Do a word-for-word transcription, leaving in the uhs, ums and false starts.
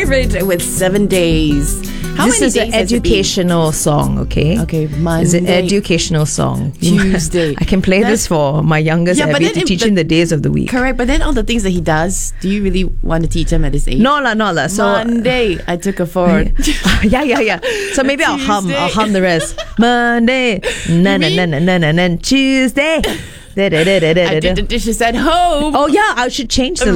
favorite with seven days. How this many is days an has it been? educational song, okay? Okay, Monday. It's an educational song. Tuesday. I can play That's- this for my youngest Yeah, but Abby then to it- teach but- him the days of the week. Correct, but then all the things that he does, do you really want to teach him at his age? No la, no la. So Monday, I took a forward. yeah, yeah, yeah. So maybe I'll hum. Tuesday. I'll hum the rest. Monday, na na na na na na na. Tuesday. Da, da, da, da, da, I da. did the dishes at home. Oh yeah, I should change the